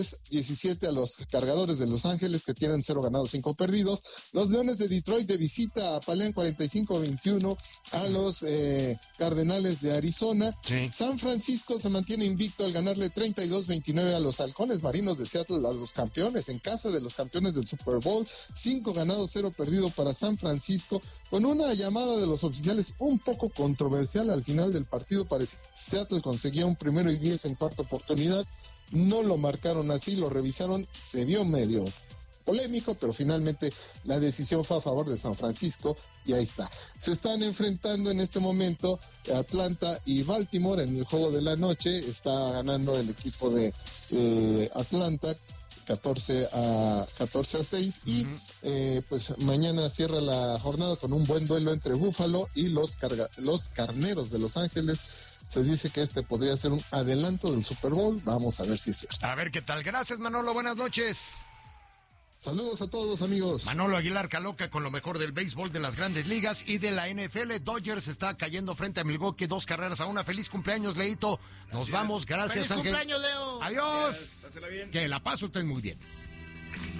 17 a los Cargadores de Los Ángeles, que tienen 0 ganados, 5 perdidos. Los Leones de Detroit de visita apalean 45-21 a los Cardenales de Arizona. Sí. San Francisco se mantiene invicto al ganarle 32-29 a los Halcones Marinos de Seattle, a los campeones, en casa de los campeones del Super Bowl. 5 ganados, 0 perdido para San Francisco, con una llamada de los oficiales un poco controversial al final del partido. Parece que Seattle conseguía un 1st y 10 en cuarta oportunidad. No lo marcaron así, lo revisaron, se vio medio polémico, pero finalmente la decisión fue a favor de San Francisco y ahí está. Se están enfrentando en este momento Atlanta y Baltimore en el juego de la noche. Está ganando el equipo de Atlanta 14-6 y pues mañana cierra la jornada con un buen duelo entre Buffalo y los Carneros de Los Ángeles. Se dice que este podría ser un adelanto del Super Bowl. Vamos a ver si es cierto. A ver qué tal. Gracias, Manolo. Buenas noches. Saludos a todos, amigos. Manolo Aguilar Caloca con lo mejor del béisbol de las Grandes Ligas y de la NFL. Dodgers está cayendo frente a Milwaukee 2-1. Feliz cumpleaños, Leito. Nos vamos. Gracias, Feliz Ángel. cumpleaños, Leo. Adiós. Gracias. Pásela bien. Que la pase usted muy bien.